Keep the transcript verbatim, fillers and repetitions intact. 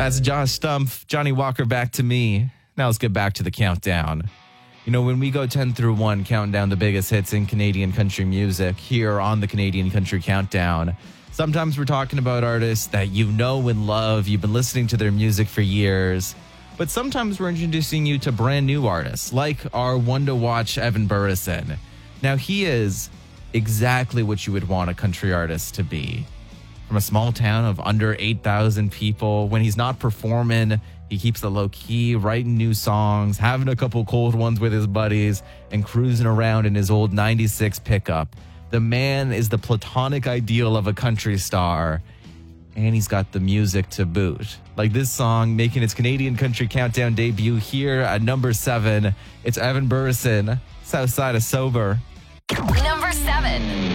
That's Josh Stumpf, Johnny Walker, Back to Me. Now let's get back to the countdown. You know, when we go ten through one, counting down the biggest hits in Canadian country music here on the Canadian Country Countdown, sometimes we're talking about artists that you know and love. You've been listening to their music for years. But sometimes we're introducing you to brand new artists, like our one to watch, Evan Burrison. Now, he is exactly what you would want a country artist to be. From a small town of under eight thousand people, when he's not performing, he keeps the low key, writing new songs, having a couple cold ones with his buddies, and cruising around in his old ninety-six pickup. The man is the platonic ideal of a country star, and he's got the music to boot. Like this song making its Canadian Country Countdown debut here at number seven. It's Evan Burrison, South Side of Sober. Number seven.